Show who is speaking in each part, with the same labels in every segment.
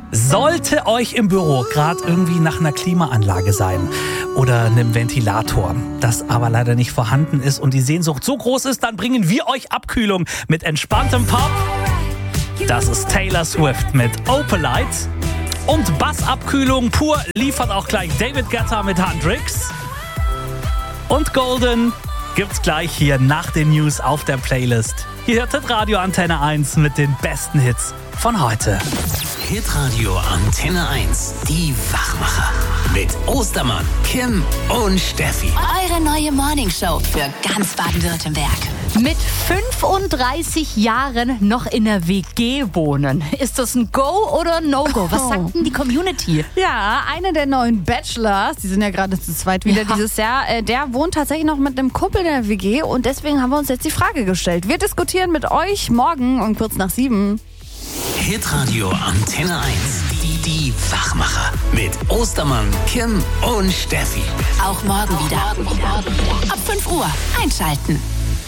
Speaker 1: Sollte euch im Büro gerade irgendwie nach einer Klimaanlage sein oder einem Ventilator, das aber leider nicht vorhanden ist und die Sehnsucht so groß ist, dann bringen wir euch Abkühlung mit entspanntem Pop. Das ist Taylor Swift mit Opalite. Und Bassabkühlung pur liefert auch gleich David Guetta mit Hendrix. Und Golden gibt's gleich hier nach den News auf der Playlist. Hier hört Radio Antenne 1 mit den besten Hits von heute.
Speaker 2: Hitradio Antenne 1, die Wachmacher. Mit Ostermann, Kim und Steffi.
Speaker 3: Eure neue Morningshow für ganz Baden-Württemberg.
Speaker 4: Mit 35 Jahren noch in der WG wohnen. Ist das ein Go oder ein No-Go? Was sagt denn die Community?
Speaker 5: Ja, einer der neuen Bachelors, die sind ja gerade zu zweit wieder dieses Jahr, der wohnt tatsächlich noch mit einem Kumpel in der WG und deswegen haben wir uns jetzt die Frage gestellt. Wir diskutieren mit euch morgen um kurz nach 7.
Speaker 2: Hitradio Antenne 1, die Wachmacher. Mit Ostermann, Kim und Steffi.
Speaker 3: Auch morgen wieder. Ab 5 Uhr einschalten.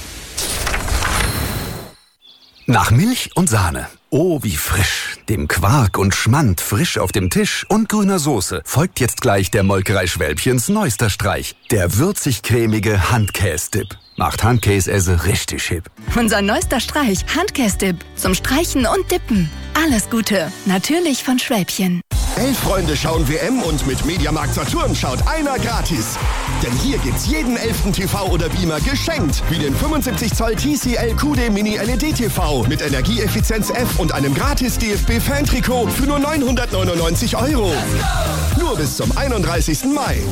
Speaker 6: Nach Milch und Sahne. Oh, wie frisch. Dem Quark und Schmand frisch auf dem Tisch und grüner Soße folgt jetzt gleich der Molkerei Schwälbchens neuester Streich. Der würzig-cremige Handkäse-Dip. Macht Handkäse richtig hip.
Speaker 7: Unser neuester Streich, Handkäse-Dip. Zum Streichen und Dippen. Alles Gute. Natürlich von Schwälbchen.
Speaker 8: 11 Freunde schauen WM und mit Mediamarkt Saturn schaut einer gratis. Denn hier gibt's jeden 11. TV oder Beamer geschenkt. Wie den 75 Zoll TCL QD Mini LED TV mit Energieeffizienz F und einem gratis DFB-Fan-Trikot für nur 999 €. Nur bis zum 31. Mai.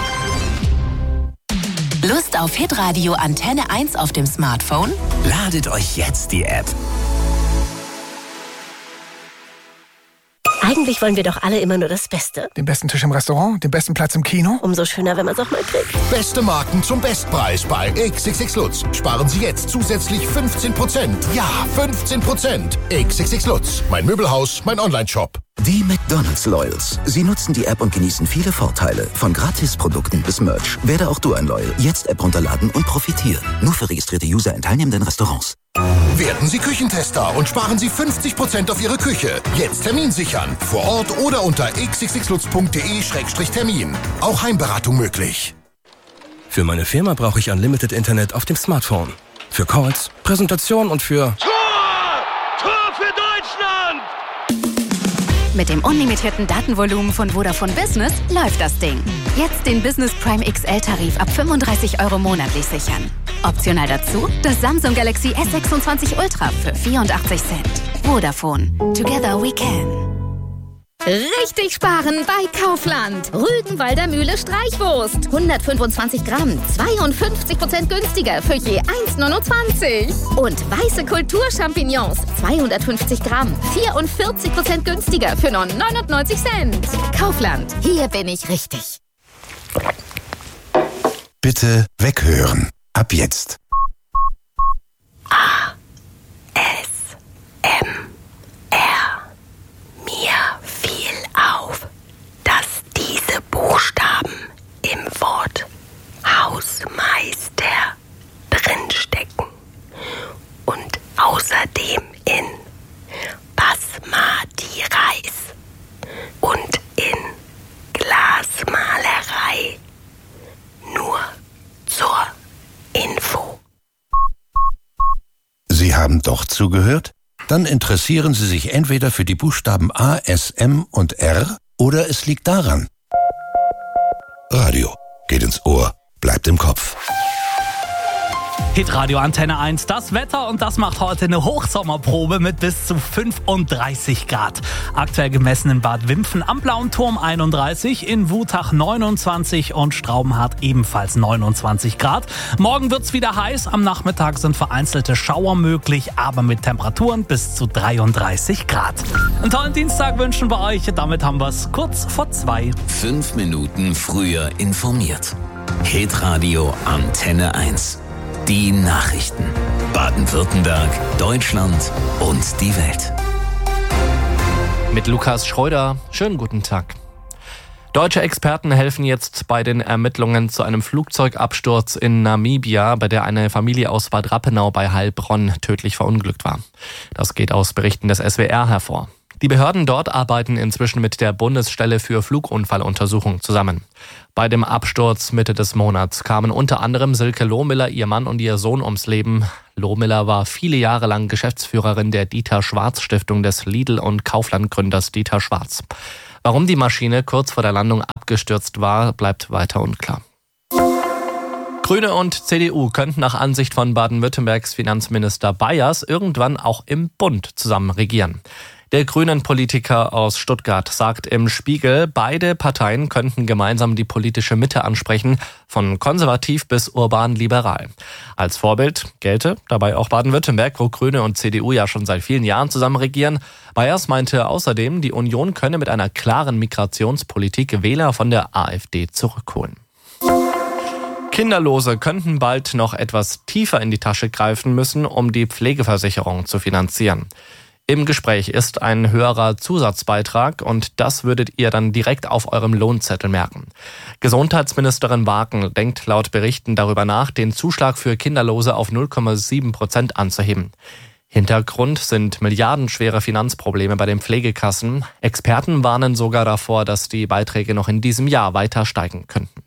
Speaker 3: Lust auf Hitradio Antenne 1 auf dem Smartphone?
Speaker 2: Ladet euch jetzt die App.
Speaker 9: Eigentlich wollen wir doch alle immer nur das Beste.
Speaker 10: Den besten Tisch im Restaurant, den besten Platz im Kino.
Speaker 9: Umso schöner, wenn man es auch mal kriegt.
Speaker 11: Beste Marken zum Bestpreis bei XXX Lutz. Sparen Sie jetzt zusätzlich 15%. Ja, 15%. XXX Lutz. Mein Möbelhaus, mein Onlineshop.
Speaker 12: Die McDonald's Loyals. Sie nutzen die App und genießen viele Vorteile. Von Gratisprodukten bis Merch. Werde auch du ein Loyal. Jetzt App runterladen und profitieren. Nur für registrierte User in teilnehmenden Restaurants.
Speaker 11: Werden Sie Küchentester und sparen Sie 50% auf Ihre Küche. Jetzt Termin sichern. Vor Ort oder unter xxxlutz.de/termin. Auch Heimberatung möglich.
Speaker 13: Für meine Firma brauche ich Unlimited Internet auf dem Smartphone. Für Calls, Präsentation und für...
Speaker 14: Tor für Deutschland!
Speaker 3: Mit dem unlimitierten Datenvolumen von Vodafone Business läuft das Ding. Jetzt den Business Prime XL-Tarif ab 35 € monatlich sichern. Optional dazu das Samsung Galaxy S26 Ultra für 84 Cent. Vodafone. Together we can.
Speaker 15: Richtig sparen bei Kaufland. Rügenwalder Mühle Streichwurst. 125 Gramm, 52% günstiger für je 1,29. Und weiße Kulturchampignons, 250 Gramm, 44% günstiger für nur 99 Cent. Kaufland, hier bin ich richtig.
Speaker 16: Bitte weghören. Ab jetzt.
Speaker 9: Mir fiel auf, dass diese Buchstaben im Wort Hausmeister drinstecken und außerdem in Basmati Reis und in Glasmalerei. Nur zur Info.
Speaker 16: Sie haben doch zugehört? Dann interessieren Sie sich entweder für die Buchstaben A, S, M und R oder es liegt daran. Radio geht ins Ohr, bleibt im Kopf.
Speaker 1: Hitradio Antenne 1, das Wetter und das macht heute eine Hochsommerprobe mit bis zu 35 Grad. Aktuell gemessen in Bad Wimpfen am Blauen Turm 31, in Wutach 29 und Straubenhardt ebenfalls 29 Grad. Morgen wird's wieder heiß, am Nachmittag sind vereinzelte Schauer möglich, aber mit Temperaturen bis zu 33 Grad. Einen tollen Dienstag wünschen wir euch, damit haben wir's kurz vor 2.
Speaker 2: 5 Minuten früher informiert. Hitradio Antenne 1. Die Nachrichten. Baden-Württemberg, Deutschland und die Welt.
Speaker 17: Mit Lukas Schreuder. Schönen guten Tag. Deutsche Experten helfen jetzt bei den Ermittlungen zu einem Flugzeugabsturz in Namibia, bei der eine Familie aus Bad Rappenau bei Heilbronn tödlich verunglückt war. Das geht aus Berichten des SWR hervor. Die Behörden dort arbeiten inzwischen mit der Bundesstelle für Flugunfalluntersuchung zusammen. Bei dem Absturz Mitte des Monats kamen unter anderem Silke Lohmiller, ihr Mann und ihr Sohn ums Leben. Lohmiller war viele Jahre lang Geschäftsführerin der Dieter-Schwarz-Stiftung des Lidl- und Kaufland-Gründers Dieter Schwarz. Warum die Maschine kurz vor der Landung abgestürzt war, bleibt weiter unklar. Grüne und CDU könnten nach Ansicht von Baden-Württembergs Finanzminister Bayers irgendwann auch im Bund zusammen regieren. Der Grünen-Politiker aus Stuttgart sagt im Spiegel, beide Parteien könnten gemeinsam die politische Mitte ansprechen, von konservativ bis urban-liberal. Als Vorbild gelte dabei auch Baden-Württemberg, wo Grüne und CDU ja schon seit vielen Jahren zusammen regieren. Bayers meinte außerdem, die Union könne mit einer klaren Migrationspolitik Wähler von der AfD zurückholen. Kinderlose könnten bald noch etwas tiefer in die Tasche greifen müssen, um die Pflegeversicherung zu finanzieren. Im Gespräch ist ein höherer Zusatzbeitrag und das würdet ihr dann direkt auf eurem Lohnzettel merken. Gesundheitsministerin Wagen denkt laut Berichten darüber nach, den Zuschlag für Kinderlose auf 0,7% anzuheben. Hintergrund sind milliardenschwere Finanzprobleme bei den Pflegekassen. Experten warnen sogar davor, dass die Beiträge noch in diesem Jahr weiter steigen könnten.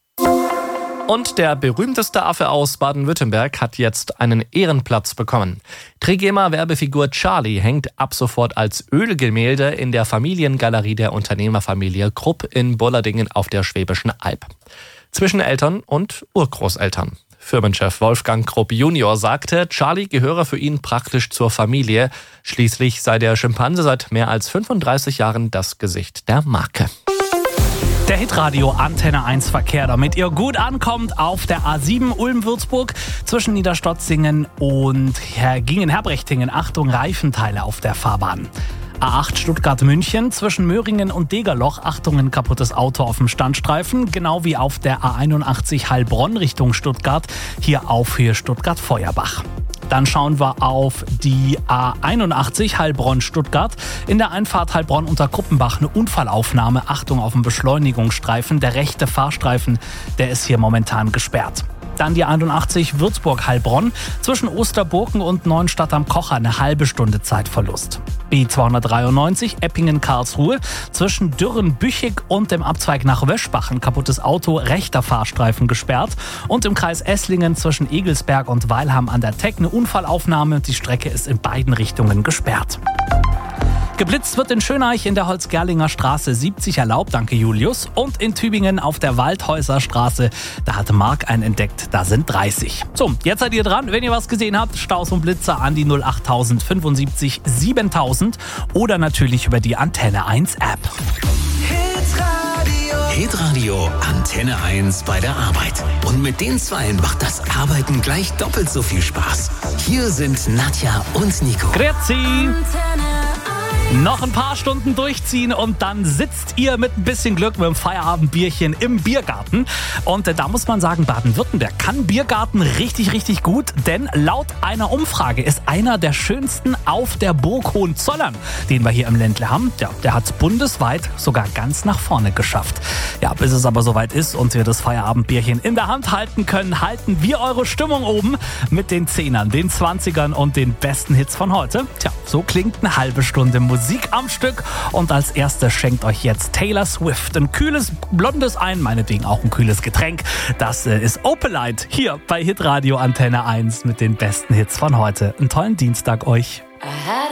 Speaker 17: Und der berühmteste Affe aus Baden-Württemberg hat jetzt einen Ehrenplatz bekommen. Trigema-Werbefigur Charlie hängt ab sofort als Ölgemälde in der Familiengalerie der Unternehmerfamilie Krupp in Bollardingen auf der Schwäbischen Alb. Zwischen Eltern und Urgroßeltern. Firmenchef Wolfgang Krupp Junior sagte, Charlie gehöre für ihn praktisch zur Familie. Schließlich sei der Schimpanse seit mehr als 35 Jahren das Gesicht der Marke.
Speaker 1: Der Hitradio Antenne 1 Verkehr, damit ihr gut ankommt auf der A7 Ulm-Würzburg zwischen Niederstotzingen und Gingen-Herbrechtingen. Achtung, Reifenteile auf der Fahrbahn. A8 Stuttgart-München zwischen Möhringen und Degerloch. Achtung, ein kaputtes Auto auf dem Standstreifen. Genau wie auf der A81 Heilbronn Richtung Stuttgart. Hier auf Höhe Stuttgart-Feuerbach. Dann schauen wir auf die A81 Heilbronn-Stuttgart. In der Einfahrt Heilbronn unter Kruppenbach eine Unfallaufnahme. Achtung auf den Beschleunigungsstreifen. Der rechte Fahrstreifen, der ist hier momentan gesperrt. Dann die 81 Würzburg-Heilbronn zwischen Osterburken und Neuenstadt am Kocher, eine halbe Stunde Zeitverlust. B293 Eppingen-Karlsruhe zwischen Dürren-Büchig und dem Abzweig nach Wöschbach, ein kaputtes Auto, rechter Fahrstreifen gesperrt. Und im Kreis Esslingen zwischen Egelsberg und Weilham an der Teck eine Unfallaufnahme. Die Strecke ist in beiden Richtungen gesperrt. Geblitzt wird in Schöneich in der Holzgerlinger Straße 70 erlaubt, danke Julius. Und in Tübingen auf der Waldhäuser Straße, da hatte Marc einen entdeckt, da sind 30. So, jetzt seid ihr dran. Wenn ihr was gesehen habt, Staus und Blitzer an die 08000 75 7000 oder natürlich über die Antenne 1 App.
Speaker 2: Hitradio Antenne 1 bei der Arbeit. Und mit den Zweien macht das Arbeiten gleich doppelt so viel Spaß. Hier sind Nadja und Nico.
Speaker 1: Grüezi! Noch ein paar Stunden durchziehen und dann sitzt ihr mit ein bisschen Glück mit dem Feierabendbierchen im Biergarten. Und da muss man sagen, Baden-Württemberg kann Biergarten richtig, richtig gut, denn laut einer Umfrage ist einer der schönsten auf der Burg Hohenzollern, den wir hier im Ländle haben. Ja, der hat es bundesweit sogar ganz nach vorne geschafft. Ja, bis es aber soweit ist und wir das Feierabendbierchen in der Hand halten können, halten wir eure Stimmung oben mit den 10ern, den 20ern und den besten Hits von heute. Tja, so klingt eine halbe Stunde Musik am Stück und als erstes schenkt euch jetzt Taylor Swift ein kühles Blondes ein, meinetwegen auch ein kühles Getränk. Das ist Opalite hier bei Hitradio Antenne 1 mit den besten Hits von heute. Einen tollen Dienstag euch.